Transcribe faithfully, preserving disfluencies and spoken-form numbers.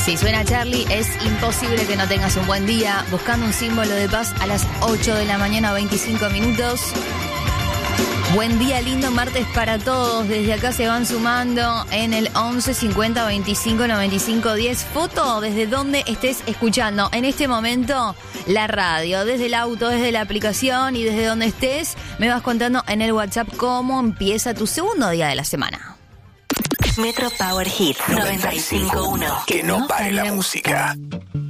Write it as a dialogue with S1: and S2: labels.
S1: Si suena Charlie, es imposible que no tengas un buen día. Buscando un símbolo de paz a las ocho de la mañana, veinticinco minutos. Buen día, lindo martes para todos. Desde acá se van sumando en el once cincuenta veinticinco noventa y cinco diez. Foto desde donde estés escuchando en este momento la radio. Desde el auto, desde la aplicación y desde donde estés. Me vas contando en el WhatsApp cómo empieza tu segundo día de la semana.
S2: Metro Power Hit noventa y cinco punto uno.
S3: Que no pare la música.